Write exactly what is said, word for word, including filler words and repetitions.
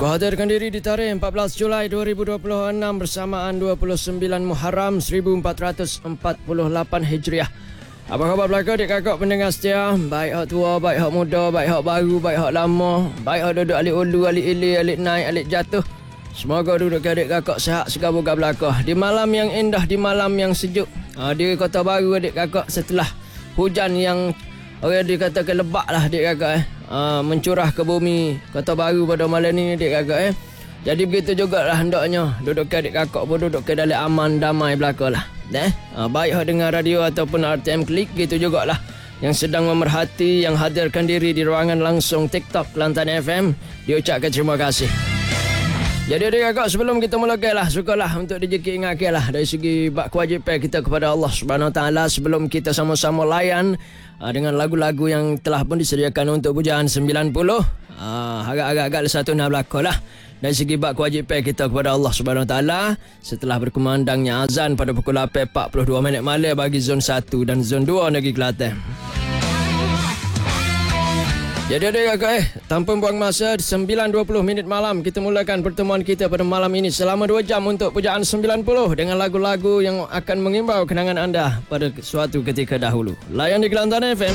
Kuhadirkan diri di tarikh empat belas Julai dua ribu dua puluh enam bersamaan dua puluh sembilan Muharram seribu empat ratus empat puluh lapan Hijriah. Apa khabar belaka adik kakak pendengar setia? Baik hak tua, baik hak muda, baik hak baru, baik hak lama, baik hak duduk alik ulu, alik ili, alik naik, alik jatuh. Semoga duduk adik kakak sihat segala gak belaka. Di malam yang indah, di malam yang sejuk, ha, di Kota Baru adik kakak setelah hujan yang orang dikatakan lebak lah adik kakak eh. Ha, mencurah ke bumi Kota Baru pada malam ni adik kakak eh. Jadi begitu jugalah hendaknya duduk ke adik kakak pun duduk ke dalam aman damai belaka lah. Eh? Ha, baik hak dengar radio ataupun R T M Klik gitu jugalah. Yang sedang memerhati, yang hadirkan diri di ruangan langsung TikTok Kelantan F M, diucapkan terima kasih. Jadi adik kakak, sebelum kita mulakan lah, sukalah untuk D J K ingatkan lah dari segi bak kewajipan kita kepada Allah Subhanahu Wa Taala sebelum kita sama-sama layan uh, dengan lagu-lagu yang telah pun disediakan untuk pujaan sembilan puluh. Uh, agak-agak satu nak berlaku lah dari segi bak kewajipan kita kepada Allah Subhanahu Wa Taala setelah berkumandangnya azan pada pukul lapan empat puluh dua minit malam bagi zon satu dan zon dua negeri Kelantan. Jadi adik kakak eh, tanpa buang masa, sembilan dua puluh minit malam kita mulakan pertemuan kita pada malam ini selama dua jam untuk pujaan sembilan puluh dengan lagu-lagu yang akan mengimbau kenangan anda pada suatu ketika dahulu. Layan di Kelantan F M.